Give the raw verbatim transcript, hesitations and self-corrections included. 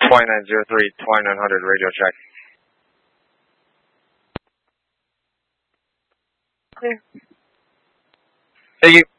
twenty-nine zero three, twenty-nine hundred, radio check. Clear. Thank you.